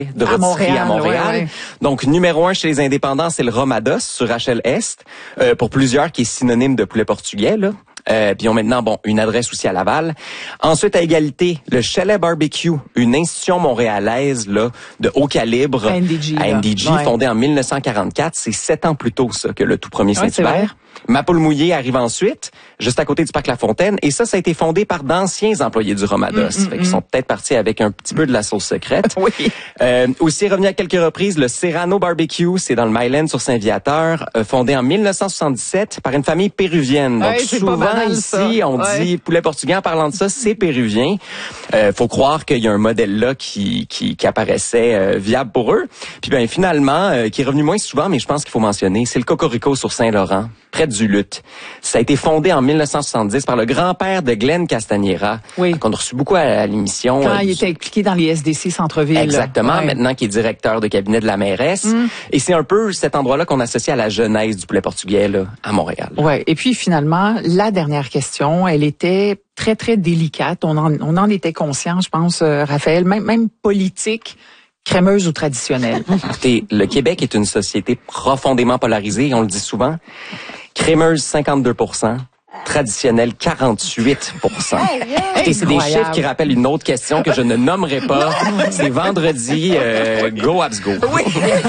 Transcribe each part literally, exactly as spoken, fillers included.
de à rôtisserie Montréal. à Montréal. Ouais, ouais. Donc, numéro un chez les indépendants, c'est le Romados sur Rachel Est, euh, pour plusieurs qui est synonyme de poulet portugais, là. Euh, puis ils ont maintenant, bon, une adresse aussi à Laval. Ensuite, à égalité, le Chalet Barbecue, une institution montréalaise, là, de haut calibre. À N D G. À N D G, ouais. fondée en mille neuf cent quarante-quatre. C'est sept ans plus tôt, ça, que le tout premier Ouais, Saint-Hubert. Ma Poule Mouillée arrive ensuite, juste à côté du Parc La Fontaine. Et ça, ça a été fondé par d'anciens employés du Romados. Mm, mm, fait qu'ils sont peut-être partis avec un petit peu de la sauce secrète. Oui. Euh, aussi revenu à quelques reprises, le Serrano Barbecue, c'est dans le Myland sur Saint-Viateur, euh, fondé en mille neuf cent soixante-dix-sept par une famille péruvienne. Donc ouais, c'est souvent pas banal, ici, ça. on ouais. dit poulet portugais. En parlant de ça, c'est péruvien. Euh, faut croire qu'il y a un modèle là qui qui, qui apparaissait euh, viable pour eux. Puis ben finalement, euh, qui est revenu moins souvent, mais je pense qu'il faut mentionner, c'est le Cocorico sur Saint-Laurent, près du Lutte. Ça a été fondé en mille neuf cent soixante-dix par le grand-père de Glenn Castagnera, oui. qu'on a reçu beaucoup à, à l'émission. Quand euh, il du... était impliqué dans les S D C Centre-Ville. Exactement, ouais. maintenant qui est directeur de cabinet de la mairesse. Mm. Et c'est un peu cet endroit-là qu'on associe à la genèse du poulet portugais là, à Montréal. Ouais. Et puis finalement, la dernière question, elle était très, très délicate. On en, on en était conscient, je pense, euh, Raphaël, même, même politique. Crémeuse ou traditionnelle? Écoutez, le Québec est une société profondément polarisée, on le dit souvent. Crémeuse, cinquante-deux pour cent. Traditionnel, quarante-huit pour cent. Écoutez, c'est des chiffres qui rappellent une autre question que je ne nommerai pas. C'est vendredi, euh, go Habs go. Oui.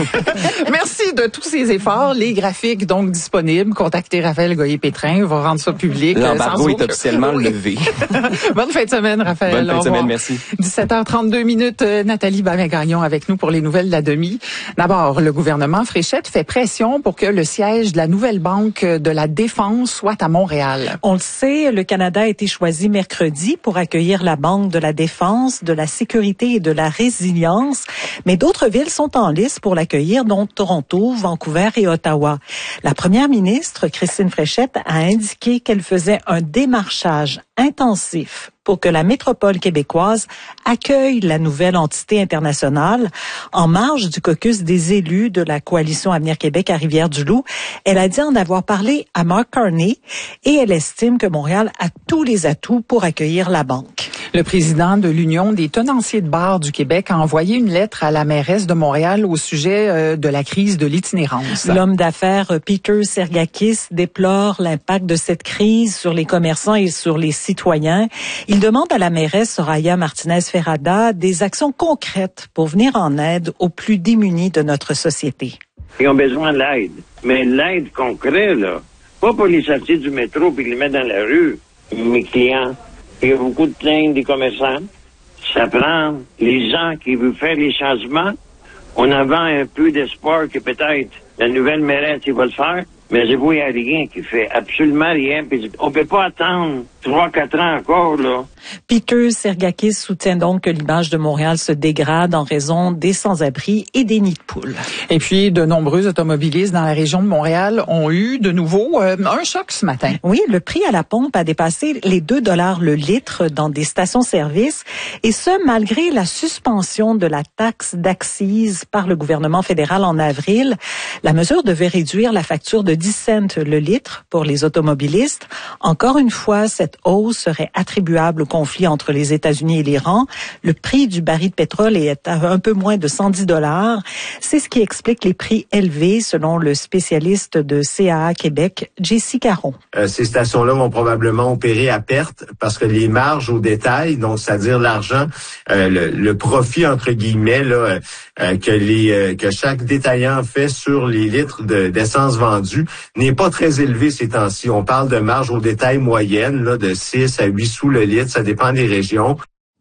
Merci de tous ces efforts. Les graphiques, donc, disponibles. Contactez Raphaël Goyer-Pétrin. Il va rendre ça public. L'embargo euh, est officiellement oui. levé. Bonne fin de semaine, Raphaël. Bonne fin de semaine, merci. dix-sept heures trente-deux minutes, Nathalie Bavin-Gagnon avec nous pour les nouvelles de la demi. D'abord, le gouvernement Fréchette fait pression pour que le siège de la nouvelle banque de la Défense soit à Montréal. On le sait, le Canada a été choisi mercredi pour accueillir la Banque de la Défense, de la Sécurité et de la Résilience, mais d'autres villes sont en lice pour l'accueillir, dont Toronto, Vancouver et Ottawa. La première ministre, Christine Fréchette, a indiqué qu'elle faisait un démarchage intensif pour que la métropole québécoise accueille la nouvelle entité internationale. En marge du caucus des élus de la coalition Avenir Québec à Rivière-du-Loup, elle a dit en avoir parlé à Mark Carney et elle estime que Montréal a tous les atouts pour accueillir la banque. Le président de l'Union des tenanciers de bar du Québec a envoyé une lettre à la mairesse de Montréal au sujet euh, de la crise de l'itinérance. L'homme d'affaires Peter Sergakis déplore l'impact de cette crise sur les commerçants et sur les citoyens. Il demande à la mairesse Soraya Martinez-Ferrada des actions concrètes pour venir en aide aux plus démunis de notre société. Ils ont besoin de l'aide, mais l'aide concrète, là, pas pour les sortir du métro puis les mettre dans la rue. Mes clients, il y a beaucoup de plaintes des commerçants. Ça prend les gens qui veulent faire les changements. On a un peu d'espoir que peut-être la nouvelle mairesse va le faire. Mais je vois, il n'y a rien qui fait, absolument rien. Puis on peut pas attendre trois, quatre ans encore, là. Peter Sergakis soutient donc que l'image de Montréal se dégrade en raison des sans-abri et des nids de poules. Et puis, de nombreux automobilistes dans la région de Montréal ont eu de nouveau euh, un choc ce matin. Oui, le prix à la pompe a dépassé les deux dollars le litre dans des stations-service, et ce, malgré la suspension de la taxe d'accise par le gouvernement fédéral en avril. La mesure devait réduire la facture de dix cents le litre pour les automobilistes. Encore une fois, cette hausse serait attribuable au conflit entre les États-Unis et l'Iran. Le prix du baril de pétrole est à un peu moins de cent dix dollars. C'est ce qui explique les prix élevés, selon le spécialiste de C A A Québec, Jessie Caron. Euh, ces stations-là vont probablement opérer à perte parce que les marges au détail, donc c'est-à-dire l'argent, euh, le, le profit entre guillemets là, euh, que les euh, que chaque détaillant fait sur les litres de, d'essence vendus n'est pas très élevé ces temps-ci. On parle de marge au détail moyenne là, de six à huit sous le litre, ça dépend des régions.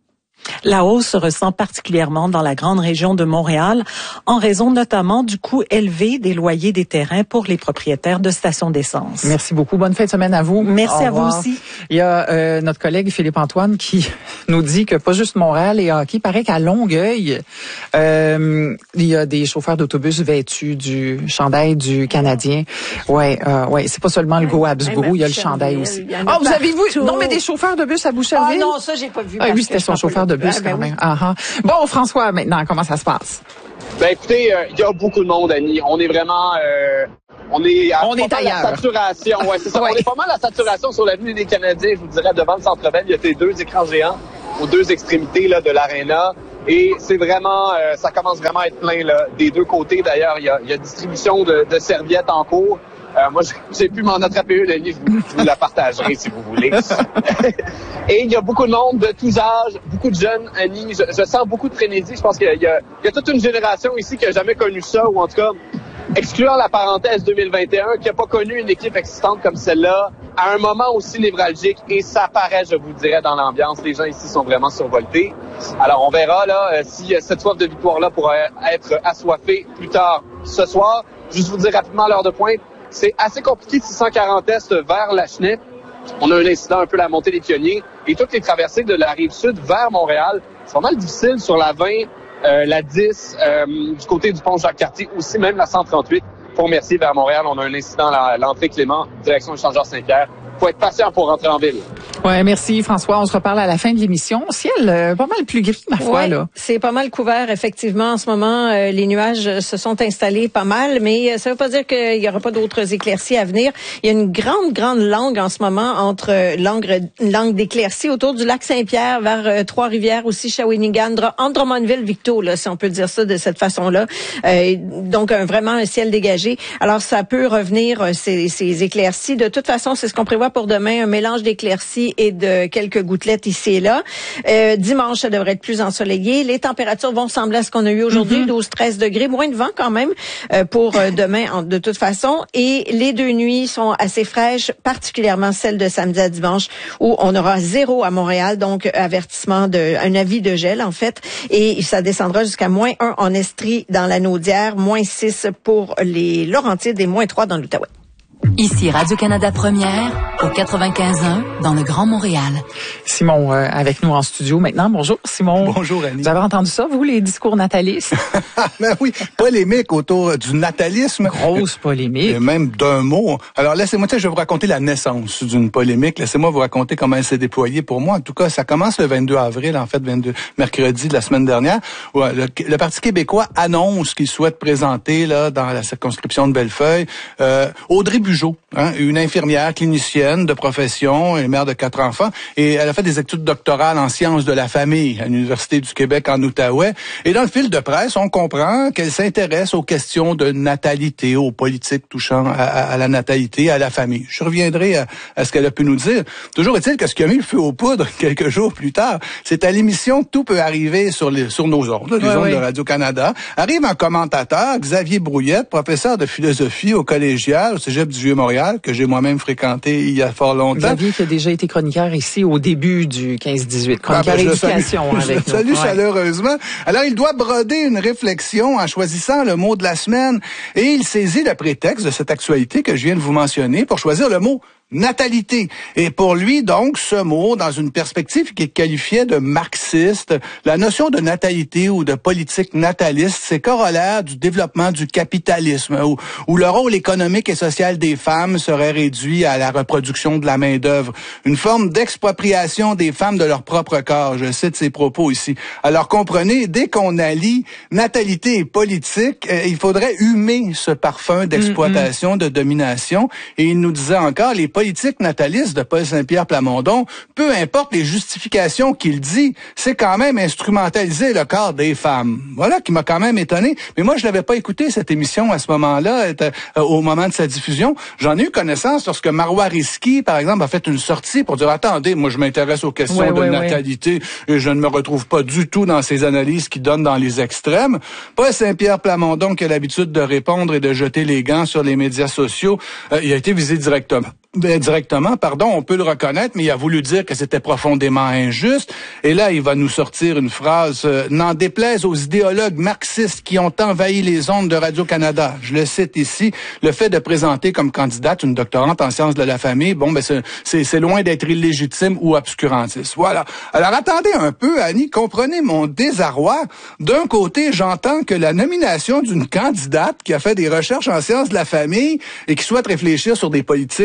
La hausse se ressent particulièrement dans la grande région de Montréal, en raison notamment du coût élevé des loyers des terrains pour les propriétaires de stations d'essence. Merci beaucoup. Bonne fin de semaine à vous. Merci à vous aussi. Il y a euh, notre collègue Philippe-Antoine qui nous dit que pas juste Montréal et hockey, il paraît qu'à Longueuil, euh, il y a des chauffeurs d'autobus vêtus du chandail du Canadien. Ouais, euh, ouais, c'est pas seulement le Go Habs Go, il y a le chandail aussi. Ah, oh, vous avez vu? Non, mais des chauffeurs de bus à Boucherville? Ah non, ça j'ai pas vu. Ah, lui, c'était son chauffeur de bus ah, ben quand même. Oui. Uh-huh. Bon, François, maintenant, comment ça se passe? Ben écoutez, il euh, y a beaucoup de monde, Annie. On est vraiment, euh, on est à on est ailleurs. La saturation. Ouais, c'est ça. Ouais. On est pas mal à la saturation sur l'avenue des Canadiens. Je vous dirais devant le Centre Bell, il y a tes deux écrans géants aux deux extrémités là de l'aréna. Et c'est vraiment, euh, ça commence vraiment à être plein là, des deux côtés. D'ailleurs, il y a, il y a distribution de, de serviettes en cours. Euh, moi, j'ai pu m'en attraper une, Annie, je vous, je vous la partagerai si vous voulez. Et il y a beaucoup de monde de tous âges, beaucoup de jeunes, Annie. Je, je sens beaucoup de frénésie. Je pense qu'il y a, il y a, il y a toute une génération ici qui n'a jamais connu ça, ou en tout cas, excluant la parenthèse deux mille vingt et un, qui n'a pas connu une équipe existante comme celle-là, à un moment aussi névralgique, et ça paraît, je vous dirais, dans l'ambiance. Les gens ici sont vraiment survoltés. Alors, on verra là si cette soif de victoire-là pourra être assoiffée plus tard ce soir. Juste vous dire rapidement l'heure de pointe. C'est assez compliqué de six cent quarante Est vers Lachenay. On a un incident un peu à la montée des Pionniers. Et toutes les traversées de la rive sud vers Montréal, c'est pas mal difficile sur la vingt, euh, la dix, euh, du côté du pont Jacques-Cartier, aussi même la cent trente-huit. Pont Mercier vers Montréal, on a un incident à l'entrée Clément, direction échangeur Saint-Pierre. Faut être patient pour rentrer en ville. Ouais, merci François. On se reparle à la fin de l'émission. Ciel, euh, pas mal plus gris, ma foi, ouais, là. C'est pas mal couvert, effectivement. En ce moment, euh, les nuages se sont installés pas mal, mais euh, ça veut pas dire qu'il y aura pas d'autres éclaircies à venir. Il y a une grande, grande langue en ce moment entre euh, langue, langue d'éclaircies autour du lac Saint-Pierre vers euh, Trois-Rivières, aussi Shawinigan, entre Drummondville, Victo, là, si on peut dire ça de cette façon-là. Euh, donc, un, vraiment un ciel dégagé. Alors, ça peut revenir, euh, ces, ces éclaircies. De toute façon, c'est ce qu'on prévoit pour demain, un mélange d'éclaircies et de quelques gouttelettes ici et là. Euh, dimanche, ça devrait être plus ensoleillé. Les températures vont ressembler à ce qu'on a eu aujourd'hui, mm-hmm. douze treize degrés, moins de vent quand même euh, pour euh, demain en, de toute façon. Et les deux nuits sont assez fraîches, particulièrement celle de samedi à dimanche où on aura zéro à Montréal, donc avertissement de, un avis de gel en fait. Et ça descendra jusqu'à moins un en Estrie dans la Naudière, moins six pour les Laurentides et moins trois dans l'Outaouais. Ici Radio-Canada Première, au quatre-vingt-quinze un, dans le Grand Montréal. Simon, euh, avec nous en studio maintenant. Bonjour, Simon. Bonjour, Annie. Vous avez entendu ça, vous, les discours natalistes? Ben oui, polémique autour du natalisme. Grosse polémique. Et même d'un mot. Alors, laissez-moi, je vais vous raconter la naissance d'une polémique. Laissez-moi vous raconter comment elle s'est déployée pour moi. En tout cas, ça commence le vingt-deux avril, en fait, vingt-deux mercredi de la semaine dernière, où le, le Parti québécois annonce qu'il souhaite présenter, là, dans la circonscription de Bellefeuille, euh, Audrey Bugeaud, hein, une infirmière clinicienne de profession, une mère de quatre enfants, et elle a fait des études doctorales en sciences de la famille à l'Université du Québec en Outaouais. Et dans le fil de presse, on comprend qu'elle s'intéresse aux questions de natalité, aux politiques touchant à, à, à la natalité, à la famille. Je reviendrai à, à ce qu'elle a pu nous dire. Toujours est-il que ce qui a mis le feu aux poudres quelques jours plus tard, c'est à l'émission Tout peut arriver sur, les, sur nos ondes, les ouais, ondes ouais. de Radio-Canada. Arrive un commentateur, Xavier Brouillette, professeur de philosophie au collégial, au Cégep du Vieux-Montréal, que j'ai moi-même fréquenté il y a fort longtemps. Xavier qui a déjà été chroniqueur ici au début du quinze dix-huit. Chroniqueur ah ben, éducation salue, avec je nous. Salut ouais. chaleureusement. Alors, il doit broder une réflexion en choisissant le mot de la semaine et il saisit le prétexte de cette actualité que je viens de vous mentionner pour choisir le mot natalité. Et pour lui, donc, ce mot, dans une perspective qui qualifiait de marxiste, la notion de natalité ou de politique nataliste, c'est corollaire du développement du capitalisme, où, où le rôle économique et social des femmes serait réduit à la reproduction de la main-d'œuvre. Une forme d'expropriation des femmes de leur propre corps. Je cite ses propos ici. Alors, comprenez, dès qu'on allie natalité et politique, euh, il faudrait humer ce parfum d'exploitation, mm-hmm. de domination. Et il nous disait encore, les politique nataliste de Paul Saint-Pierre Plamondon, peu importe les justifications qu'il dit, c'est quand même instrumentaliser le corps des femmes. Voilà qui m'a quand même étonné. Mais moi, je l'avais pas écouté, cette émission, à ce moment-là, était, euh, au moment de sa diffusion. J'en ai eu connaissance lorsque Marois Risky, par exemple, a fait une sortie pour dire, attendez, moi, je m'intéresse aux questions ouais, de ouais, natalité ouais. et je ne me retrouve pas du tout dans ces analyses qui donnent dans les extrêmes. Paul Saint-Pierre Plamondon, qui a l'habitude de répondre et de jeter les gants sur les médias sociaux, euh, il a été visé directement. Directement, pardon, on peut le reconnaître, mais il a voulu dire que c'était profondément injuste. Et là, il va nous sortir une phrase euh, « N'en déplaise aux idéologues marxistes qui ont envahi les ondes de Radio-Canada ». Je le cite ici, le fait de présenter comme candidate une doctorante en sciences de la famille, bon, ben c'est, c'est, c'est loin d'être illégitime ou obscurantiste. Voilà. Alors, attendez un peu, Annie, comprenez mon désarroi. D'un côté, j'entends que la nomination d'une candidate qui a fait des recherches en sciences de la famille et qui souhaite réfléchir sur des politiques euh,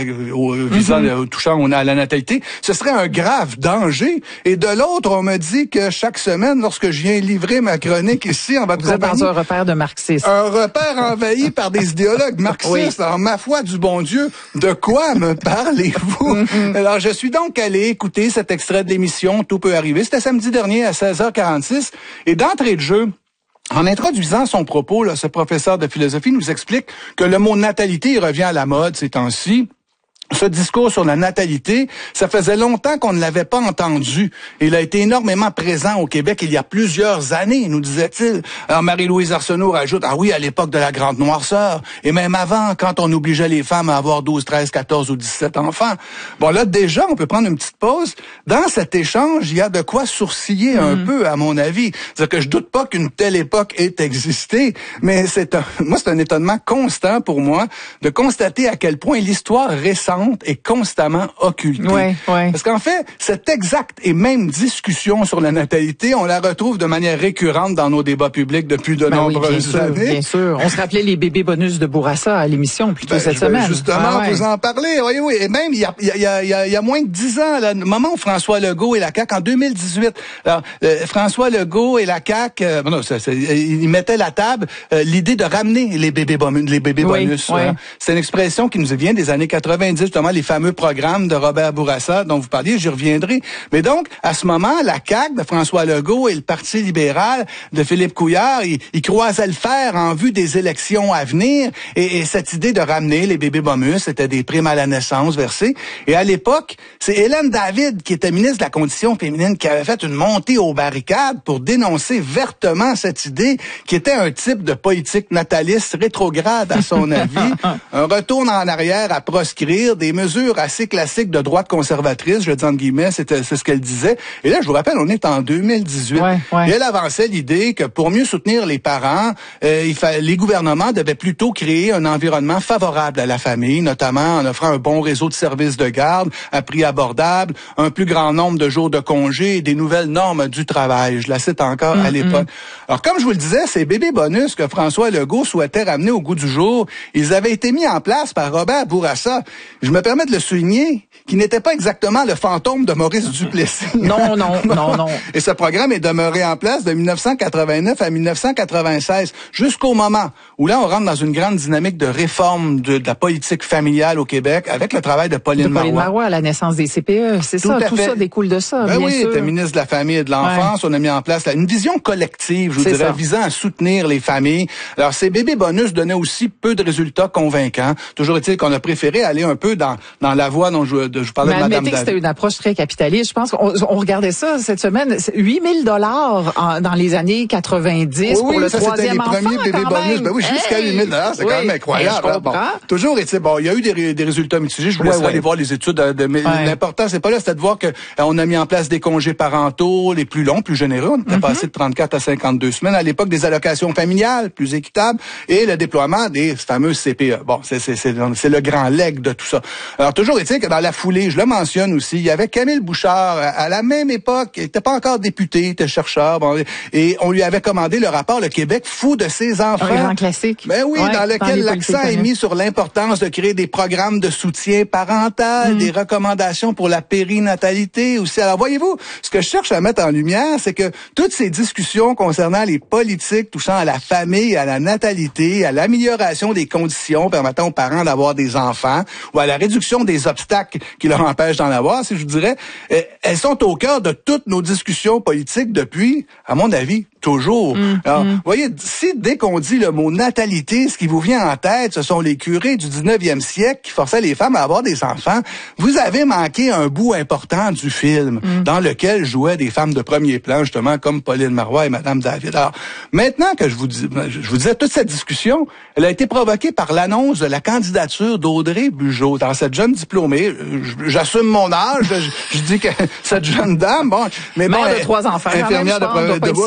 euh, au, visant, mm-hmm. euh, touchant on a à la natalité, ce serait un grave danger. Et de l'autre, on me dit que chaque semaine, lorsque je viens livrer ma chronique ici en votre Vous compagnie, êtes dans un repère de marxisme. Un repère envahi par des idéologues marxistes. Oui. Alors, ma foi du bon Dieu, de quoi me parlez-vous? Mm-hmm. Alors, je suis donc allé écouter cet extrait de l'émission Tout peut arriver. C'était samedi dernier à seize heures quarante-six. Et d'entrée de jeu, en introduisant son propos, là, ce professeur de philosophie nous explique que le mot natalité, il revient à la mode ces temps-ci. Ce discours sur la natalité, ça faisait longtemps qu'on ne l'avait pas entendu. Il a été énormément présent au Québec il y a plusieurs années, nous disait-il. Alors Marie-Louise Arsenault rajoute, ah oui, à l'époque de la Grande Noirceur, et même avant, quand on obligeait les femmes à avoir douze, treize, quatorze ou dix-sept enfants. Bon, là, déjà, on peut prendre une petite pause. Dans cet échange, il y a de quoi sourciller mmh. un peu, à mon avis. C'est-à-dire que je doute pas qu'une telle époque ait existé, mais c'est un, moi, c'est un étonnement constant pour moi de constater à quel point l'histoire récente est constamment occultée. Ouais, ouais. Parce qu'en fait, cette exacte et même discussion sur la natalité, on la retrouve de manière récurrente dans nos débats publics depuis de ben nombreuses oui, bien sûr, années. Bien sûr. On se rappelait les bébés bonus de Bourassa à l'émission plus tôt ben, cette semaine. Justement, ah, ouais. vous en parlez. Oui, oui. Et même, il y a, il y a, il y a, il y a moins de dix ans, là, le moment où François Legault et la C A Q, en deux mille dix-huit, alors, euh, François Legault et la C A Q, euh, non, ça, ça, ils mettaient la table euh, l'idée de ramener les bébés bonus. Les bébés oui, bonus. oui. Hein. C'est une expression qui nous vient des années quatre-vingt-dix, justement, les fameux programmes de Robert Bourassa dont vous parliez, j'y reviendrai. Mais donc, à ce moment, la C A Q de François Legault et le Parti libéral de Philippe Couillard, ils, ils croisaient le fer en vue des élections à venir. Et, et cette idée de ramener les bébés bonus, c'était des primes à la naissance versées. Et à l'époque, c'est Hélène David, qui était ministre de la Condition féminine, qui avait fait une montée aux barricades pour dénoncer vertement cette idée, qui était un type de politique nataliste rétrograde, à son avis. Un retour en arrière à proscrire, des mesures assez classiques de droite conservatrice, je dis entre guillemets, c'est, c'est ce qu'elle disait. Et là, je vous rappelle, on est en deux mille dix-huit. Ouais, ouais. Et elle avançait l'idée que pour mieux soutenir les parents, euh, il fa- les gouvernements devaient plutôt créer un environnement favorable à la famille, notamment en offrant un bon réseau de services de garde à prix abordable, un plus grand nombre de jours de congé et des nouvelles normes du travail. Je la cite encore mm-hmm. à l'époque. Alors, comme je vous le disais, ces bébés bonus que François Legault souhaitait ramener au goût du jour, ils avaient été mis en place par Robert Bourassa. Je me permets de le souligner, qui n'était pas exactement le fantôme de Maurice Duplessis. Non, non, non, non. Et ce programme est demeuré en place de dix-neuf cent quatre-vingt-neuf à dix-neuf cent quatre-vingt-seize, jusqu'au moment où là, on rentre dans une grande dynamique de réforme de, de la politique familiale au Québec avec le travail de Pauline Marois. De Pauline Marois à la naissance des C P E, c'est tout ça, tout fait. Ça découle de ça, ben bien oui, sûr. était ministre de la Famille et de l'Enfance, ouais. On a mis en place là, une vision collective, je vous c'est dirais, ça. Visant à soutenir les familles. Alors, ces bébés bonus donnaient aussi peu de résultats convaincants. Toujours est-il qu'on a préféré aller un peu dans, dans la voie dont je, de, je parlais Mais de Mme David. C'était une approche très capitaliste. Je pense qu'on on regardait ça cette semaine. huit mille dollars dans les années quatre-vingt-dix oui, pour le ça, troisième enfant. C'était les premiers bébés bonus. Ben oui, jusqu'à hey! huit mille dollars, c'est oui, quand même incroyable. Bon, toujours est-il, bon, il y a eu des, des résultats mitigés. Je vous laisserai ouais, ouais. aller voir les études. De, de, mais ouais. L'important, c'est pas là, c'était de voir que euh, on a mis en place des congés parentaux, les plus longs, plus généreux. On était mm-hmm. passé de trente-quatre à cinquante-deux semaines. À l'époque, des allocations familiales plus équitables et le déploiement des fameux C P E. Bon, c'est, c'est, c'est, c'est le grand leg de tout ça. Alors, toujours est-il que dans la foulée, je le mentionne aussi, il y avait Camille Bouchard, à la même époque, il n'était pas encore député, il était chercheur, bon, et on lui avait commandé le rapport « Le Québec fou de ses enfants ». Un grand classique. Ben oui, ouais, dans lequel dans l'accent est mis sur l'importance de créer des programmes de soutien parental, mmh. des recommandations pour la périnatalité aussi. Alors, voyez-vous, ce que je cherche à mettre en lumière, c'est que toutes ces discussions concernant les politiques touchant à la famille, à la natalité, à l'amélioration des conditions permettant aux parents d'avoir des enfants, ou à la réduction des obstacles qui leur empêchent d'en avoir, si je vous dirais, elles sont au cœur de toutes nos discussions politiques depuis, à mon avis, toujours. Mmh, Alors, mmh. vous voyez, si dès qu'on dit le mot natalité, ce qui vous vient en tête, ce sont les curés du dix-neuvième siècle qui forçaient les femmes à avoir des enfants, vous avez manqué un bout important du film, mmh. dans lequel jouaient des femmes de premier plan, justement, comme Pauline Marois et Madame David. Alors, maintenant que je vous dis, je vous disais, toute cette discussion, elle a été provoquée par l'annonce de la candidature d'Audrey Bugeaud. Alors, cette jeune diplômée, j'assume mon âge, je, je dis que cette jeune dame, bon, mais bon, mère de trois enfants, infirmière même, de, de, de, de, oui,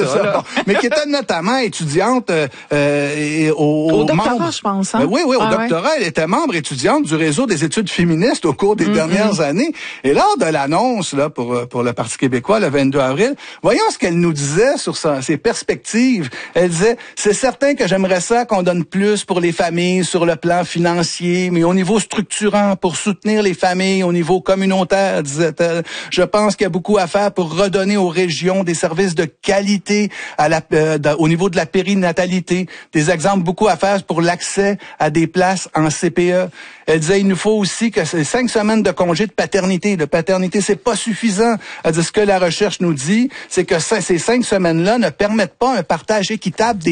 c'est ça. ça. Bon. Mais qui était notamment étudiante euh, euh, et au, au doctorat, membre, je pense. Hein? Ben oui, oui, au ah, doctorat, ouais. elle était membre étudiante du réseau des études féministes au cours des mm-hmm. dernières années. Et lors de l'annonce là pour pour le Parti québécois le vingt-deux avril, voyons ce qu'elle nous disait sur sa, ses perspectives. Elle disait, c'est certain que j'aimerais ça qu'on donne plus pour les familles sur le plan financier, mais au niveau structurant, pour soutenir les familles, au niveau communautaire, disait-elle, je pense qu'il y a beaucoup à faire pour redonner aux régions des services de qualité à la, euh, de, au niveau de la périnatalité, des exemples beaucoup à faire pour l'accès à des places en C P E. Elle disait, il nous faut aussi que ces cinq semaines de congé de paternité, de paternité, c'est pas suffisant. Elle dit, ce que la recherche nous dit, c'est que ces cinq semaines-là ne permettent pas un partage équitable des